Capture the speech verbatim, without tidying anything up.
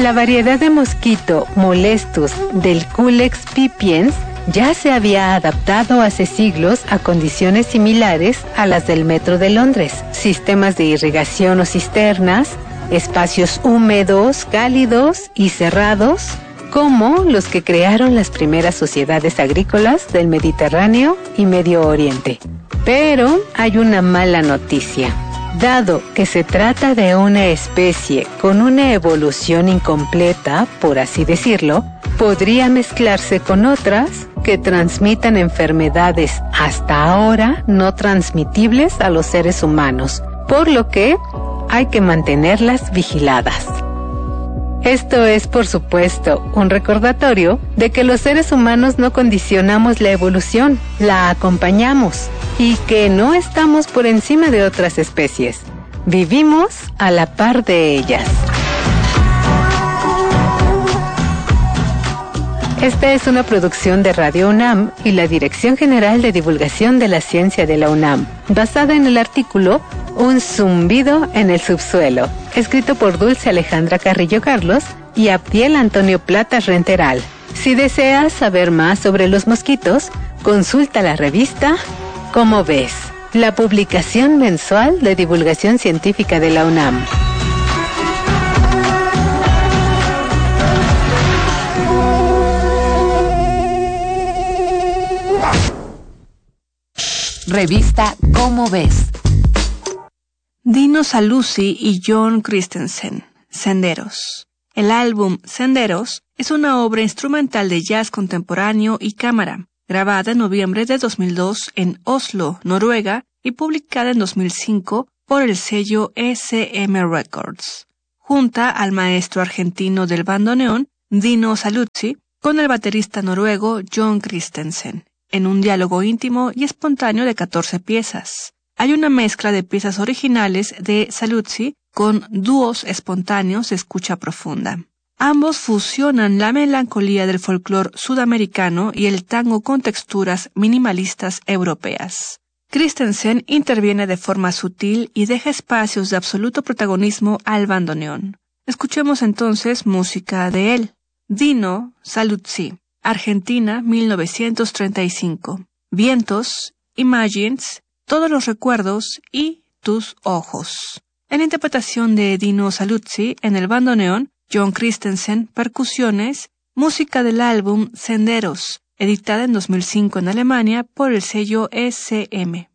La variedad de mosquito molestus del Culex pipiens ya se había adaptado hace siglos a condiciones similares a las del metro de Londres, sistemas de irrigación o cisternas, espacios húmedos, cálidos y cerrados, como los que crearon las primeras sociedades agrícolas del Mediterráneo y Medio Oriente. Pero hay una mala noticia. Dado que se trata de una especie con una evolución incompleta, por así decirlo, podría mezclarse con otras que transmitan enfermedades hasta ahora no transmitibles a los seres humanos, por lo que hay que mantenerlas vigiladas. Esto es, por supuesto, un recordatorio de que los seres humanos no condicionamos la evolución, la acompañamos, y que no estamos por encima de otras especies. Vivimos a la par de ellas. Esta es una producción de Radio UNAM y la Dirección General de Divulgación de la Ciencia de la UNAM, basada en el artículo Un zumbido en el subsuelo, escrito por Dulce Alejandra Carrillo Carlos y Abdiel Antonio Platas Renteral. Si deseas saber más sobre los mosquitos, consulta la revista ¿Cómo ves?, la publicación mensual de divulgación científica de la UNAM. Revista ¿Cómo ves? Dino Saluzzi y John Christensen, Senderos. El álbum Senderos es una obra instrumental de jazz contemporáneo y cámara, grabada en noviembre de dos mil dos en Oslo, Noruega, y publicada en dos mil cinco por el sello E C M Records. Junta al maestro argentino del bandoneón, Dino Saluzzi, con el baterista noruego John Christensen, en un diálogo íntimo y espontáneo de catorce piezas. Hay una mezcla de piezas originales de Saluzzi con dúos espontáneos de escucha profunda. Ambos fusionan la melancolía del folclore sudamericano y el tango con texturas minimalistas europeas. Christensen interviene de forma sutil y deja espacios de absoluto protagonismo al bandoneón. Escuchemos entonces música de él. Dino Saluzzi, Argentina, mil novecientos treinta y cinco. Vientos, Imagines, Todos los recuerdos y Tus ojos. En la interpretación de Dino Saluzzi en el bandoneón, John Christensen, percusiones, música del álbum Senderos, editada en dos mil cinco en Alemania por el sello E C M.